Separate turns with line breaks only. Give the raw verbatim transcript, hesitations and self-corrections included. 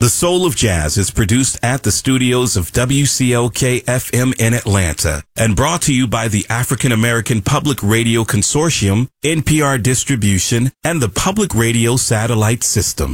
The Soul of Jazz is produced at the studios of W C L K F M in Atlanta and brought to you by the African American Public Radio Consortium, N P R Distribution, and the Public Radio Satellite System.